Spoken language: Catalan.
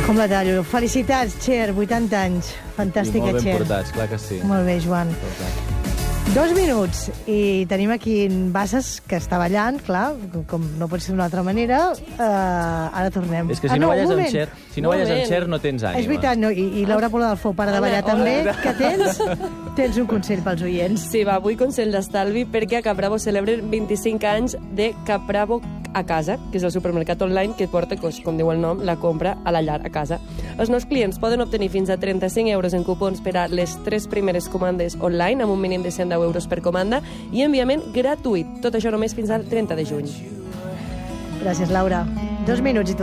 Com la tallo. Felicitats, Cher, 80 anys. Fantàstica, I molt ben Cher. portats, clar que sí. Molt bé, Joan. 2 minuts i tenim aquí en Bassas, que està ballant, clar, com no pot ser d'una altra manera. Ara tornem. És que si no balles amb Cher, amb Cher no tens ànima. És veritat, no? I Laura Pola del Fou, para de ballar també, que tens un consell pels oients. Sí, va, avui consell d'estalvi perquè a Capravo celebren 25 anys de Capravo a casa, que és el supermercat online que porta, com diu el nom, la compra a la llar, a casa. Els nous clients poden obtenir fins a 35 euros en cupons per a les 3 primeres comandes online, amb un mínim de 110 euros per comanda, i enviament gratuït. Tot això només fins al 30 de juny. Gràcies, Laura. 2 minuts i